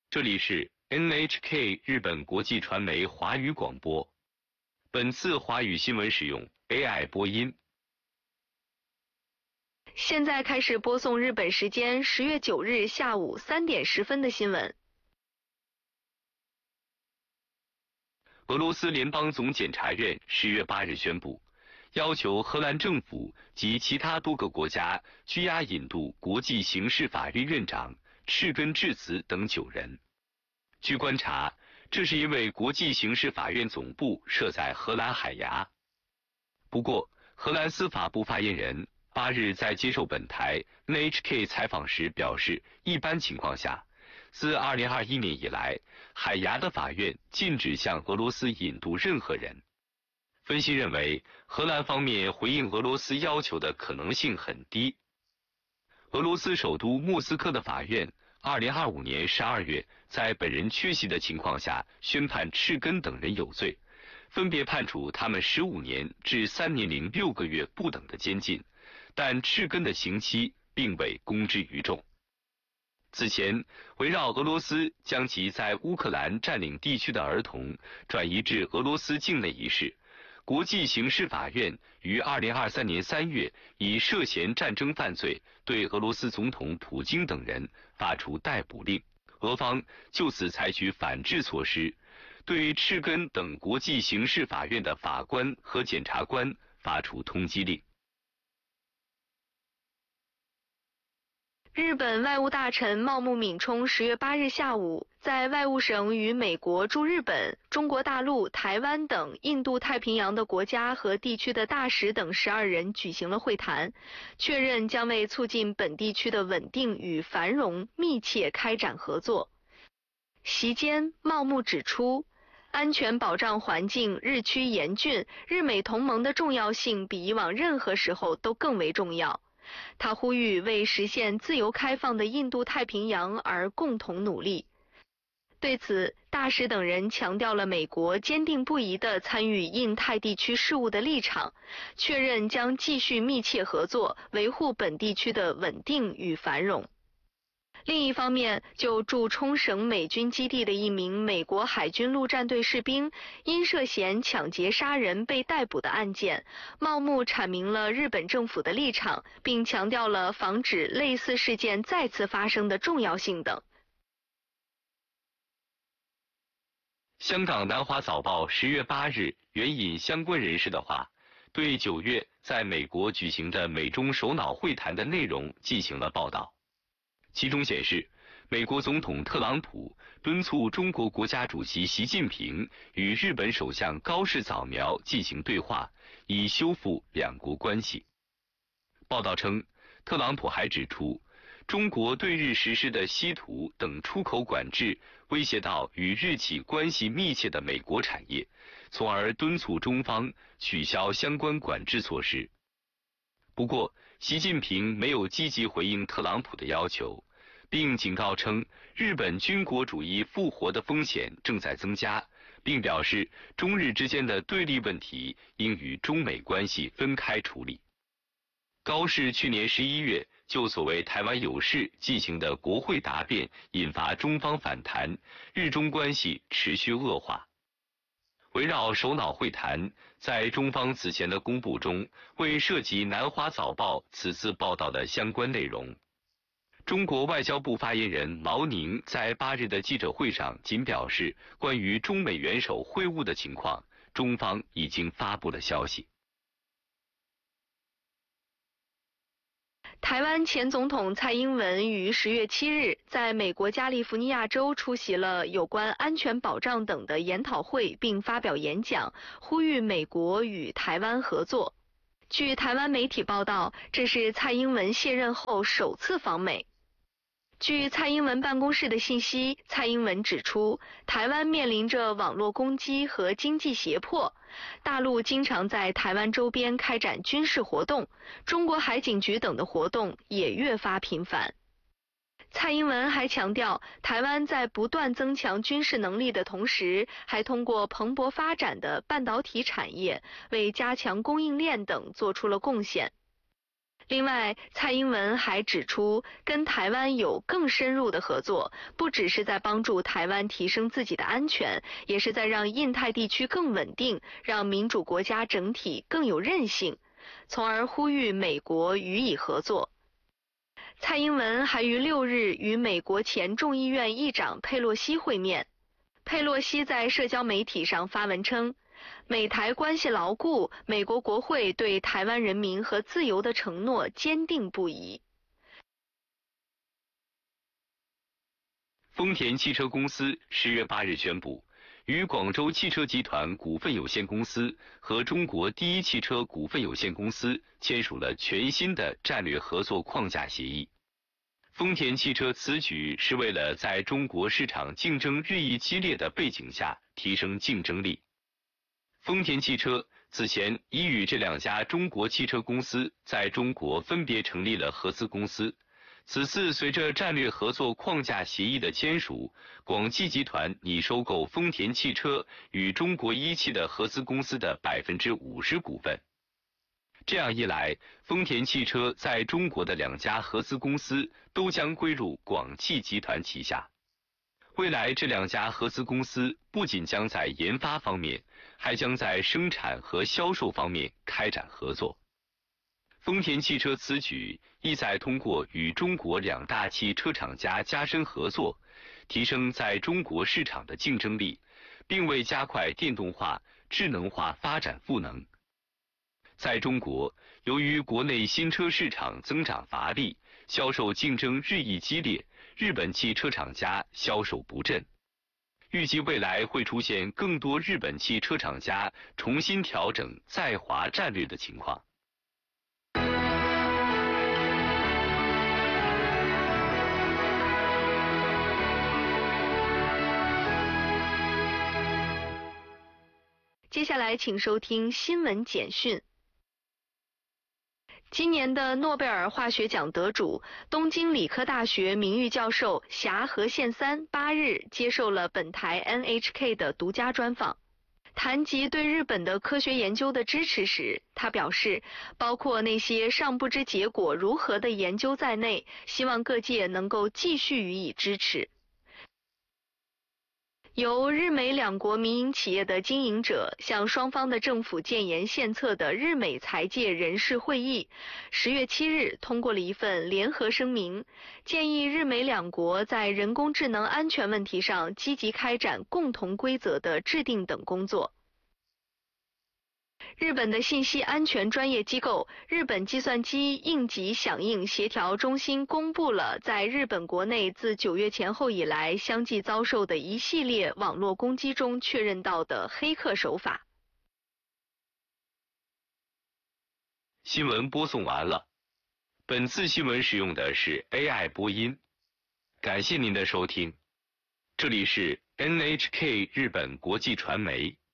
这里是 NHK 日本国际传媒华语广播。本次华语新闻使用 AI 播音。 现在开始播送日本时间10月9日下午3点10分的新闻。 俄罗斯联邦总检察院10月8日宣布，要求荷兰政府及其他多个国家拘押引渡国际刑事法院院长赤根智子等9人。据观察，这是因为国际刑事法院总部设在荷兰海牙。不过，荷兰司法部发言人8日在接受本台 NHK 采访时表示，一般情况下，自2021年以来，海牙的法院禁止向俄罗斯引渡任何人。分析认为，荷兰方面回应俄罗斯要求的可能性很低。俄罗斯首都莫斯科的法院2025年12月在本人缺席的情况下宣判赤根等人有罪，分别判处他们15年至3年零6个月不等的监禁，但赤根的刑期并未公之于众。此前，围绕俄罗斯将其在乌克兰占领地区的儿童转移至俄罗斯境内一事，国际刑事法院于2023年3月以涉嫌战争犯罪对俄罗斯总统普京等人发出逮捕令，俄方就此采取反制措施，对赤根等国际刑事法院的法官和检察官发出通缉令。 日本外务大臣茂木敏充10月8日下午在外务省与美国驻日本、中国大陆、台湾等印度太平洋的国家和地区的大使等12人举行了会谈，确认将为促进本地区的稳定与繁荣密切开展合作。席间，茂木指出，安全保障环境日趋严峻，日美同盟的重要性比以往任何时候都更为重要。他呼吁为实现自由开放的印度太平洋而共同努力。对此，大使等人强调了美国坚定不移地参与印太地区事务的立场，确认将继续密切合作，维护本地区的稳定与繁荣。另一方面，就驻冲绳美军基地的一名美国海军陆战队士兵因涉嫌抢劫杀人被逮捕的案件，茂木阐明了日本政府的立场，并强调了防止类似事件再次发生的重要性等。 香港南华早报10月8日援引相关人士的话，对9月在美国举行的美中首脑会谈的内容进行了报道。其中显示，美国总统特朗普敦促中国国家主席习近平与日本首相高市早苗进行对话，以修复两国关系。报道称，特朗普还指出，中国对日实施的稀土等出口管制威胁到与日企关系密切的美国产业，从而敦促中方取消相关管制措施。不过，习近平没有积极回应特朗普的要求，并警告称日本军国主义复活的风险正在增加，并表示中日之间的对立问题应与中美关系分开处理。高市去年11月就所谓台湾有事进行的国会答辩引发中方反弹，日中关系持续恶化。围绕首脑会谈，在中方此前的公布中未涉及南华早报此次报道的相关内容。中国外交部发言人毛宁在8日的记者会上仅表示，关于中美元首会晤的情况，中方已经发布了消息。 台湾前总统蔡英文于10月7日在美国加利福尼亚州出席了有关安全保障等的研讨会，并发表演讲，呼吁美国与台湾合作。据台湾媒体报道，这是蔡英文卸任后首次访美。据蔡英文办公室的信息，蔡英文指出，台湾面临着网络攻击和经济胁迫，大陆经常在台湾周边开展军事活动，中国海警局等的活动也越发频繁。蔡英文还强调，台湾在不断增强军事能力的同时，还通过蓬勃发展的半导体产业，为加强供应链等做出了贡献。 另外，蔡英文还指出，跟台湾有更深入的合作，不只是在帮助台湾提升自己的安全，也是在让印太地区更稳定，让民主国家整体更有韧性，从而呼吁美国予以合作。蔡英文还于6日与美国前众议院议长佩洛西会面。佩洛西在社交媒体上发文称，美台关系牢固，美国国会对台湾人民和自由的承诺坚定不移。 丰田汽车公司10月8日宣布，与广州汽车集团股份有限公司和中国第一汽车股份有限公司签署了全新的战略合作框架协议。丰田汽车此举是为了在中国市场竞争日益激烈的背景下提升竞争力。丰田汽车此前已与这2家中国汽车公司在中国分别成立了合资公司。此次随着战略合作框架协议的签署，广汽集团拟收购丰田汽车与中国一汽的合资公司的50%股份。这样一来，丰田汽车在中国的2家合资公司都将归入广汽集团旗下。未来这2家合资公司不仅将在研发方面，还将在生产和销售方面开展合作。丰田汽车此举意在通过与中国2大汽车厂家加深合作，提升在中国市场的竞争力，并为加快电动化、智能化发展赋能。在中国，由于国内新车市场增长乏力，销售竞争日益激烈，日本汽车厂家销售不振。预计未来会出现更多日本汽车厂家重新调整在华战略的情况。 接下来请收听新闻简讯。今年的诺贝尔化学奖得主、东京理科大学名誉教授霞和宪三8日接受了本台 NHK 的独家专访。谈及对日本的科学研究的支持时，他表示，包括那些尚不知结果如何的研究在内，希望各界能够继续予以支持。由日美2国民营企业的经营者向双方的政府建言献策的日美财界人士会议10月7日通过了一份联合声明，建议日美2国在人工智能安全问题上积极开展共同规则的制定等工作。日本的信息安全专业机构日本计算机应急响应协调中心公布了在日本国内自9月前后以来相继遭受的一系列网络攻击中确认到的黑客手法。 新闻播送完了，本次新闻使用的是 AI 播音，感谢您的收听，这里是 NHK 日本国际传媒。